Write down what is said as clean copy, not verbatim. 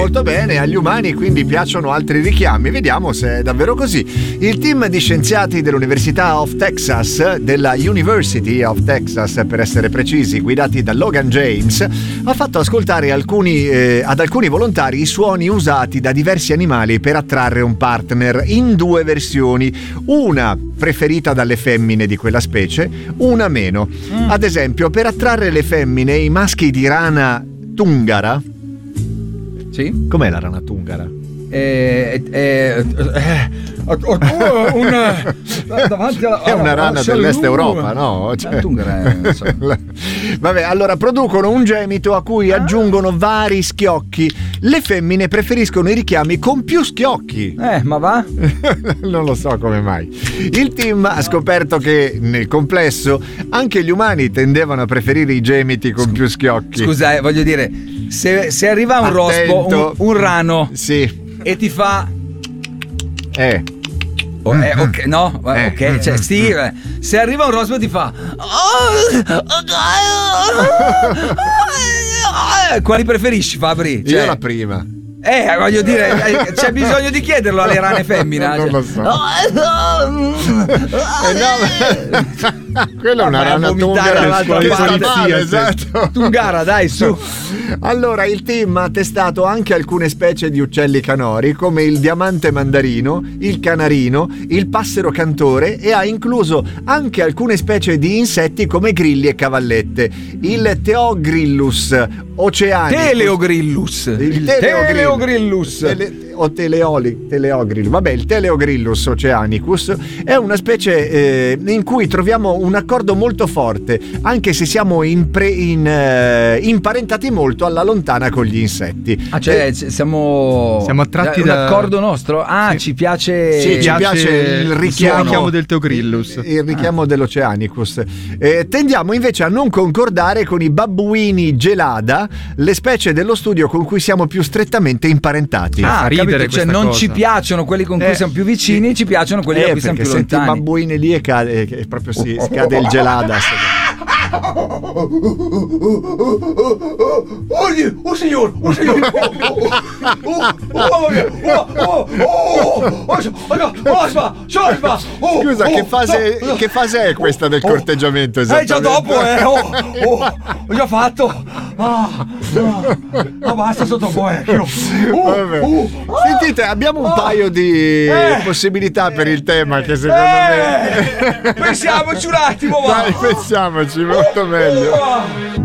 molto bene, agli umani quindi piacciono altri richiami. Vediamo se è davvero così. Il team di scienziati dell'Università of Texas, della University of Texas per essere precisi, guidati da Logan James, ha fatto ascoltare ad alcuni volontari i suoni usati da diversi animali per attrarre un partner in due versioni, una preferita dalle femmine di quella specie, una meno. Ad esempio, per attrarre le femmine, i maschi di rana tungara. Sì? Com'è la rana tungara? Davanti alla, è una rana dell'est Europa, no? Cioè... Vabbè, allora producono un gemito a cui aggiungono vari schiocchi. Le femmine preferiscono i richiami con più schiocchi. Ma va? Non lo so come mai. Il team ha scoperto che nel complesso anche gli umani tendevano a preferire i gemiti con più schiocchi. Scusa, voglio dire, se arriva un rospo, un rano, sì, e ti fa ok, no? Ok, cioè sì, se arriva un rospo e ti fa quali preferisci, Fabri? Io la prima. Voglio dire, c'è bisogno di chiederlo alle rane femmina. Non lo so. Quella è una rana tungara. Esatto. Tungara, dai, su. Allora, il team ha testato anche alcune specie di uccelli canori, come il diamante mandarino, il canarino, il passero cantore, e ha incluso anche alcune specie di insetti come grilli e cavallette. Il Theogrillus oceanicus. Teleogrillus. Il Teleogrillus. Teleogrillus. Vabbè, il Teleogrillus oceanicus è una specie in cui troviamo un accordo molto forte, anche se siamo imparentati molto alla lontana con gli insetti. Cioè siamo attratti dall'accordo nostro. Sì. Ci piace. Sì, ci piace il richiamo del Theogrillus, il richiamo dell'oceanicus. Tendiamo invece a non concordare con i babbuini gelada, le specie dello studio con cui siamo più strettamente imparentati. Cioè non cosa. Ci piacciono quelli con cui siamo più vicini, ci piacciono quelli con cui siamo più lontani. I babbuini lì e proprio scade il geladas. Oh signor! Scusa, che fase è questa del corteggiamento esattamente? Già dopo, ho già fatto. Basta sotto vecchio. Sentite, abbiamo un paio di possibilità per il tema che secondo me pensiamoci un attimo, va. Dai, pensiamoci molto meglio.